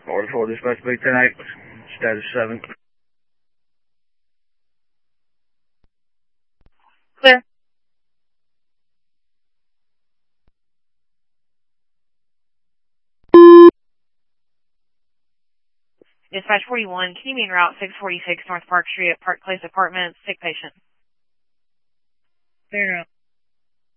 Order 4, dispatch Big 10-8, status 7. Clear. Dispatch 41, can you mean route 646 North Park Street at Park Place Apartments, sick patient? Clear route.